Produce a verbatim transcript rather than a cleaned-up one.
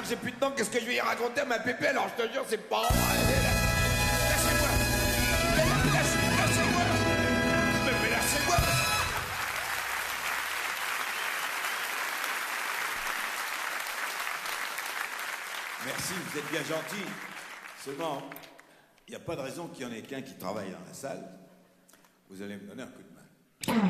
que j'ai plus de temps, qu'est-ce que je vais y raconter à ma pépé? Alors je te jure, c'est pas vrai. Lâchez-moi. Lâchez- Lâchez-moi. Mais, mais lâchez-moi. Merci, vous êtes bien gentil. Seulement, il n'y a pas de raison qu'il y en ait qu'un qui travaille dans la salle. Vous allez me donner un coup de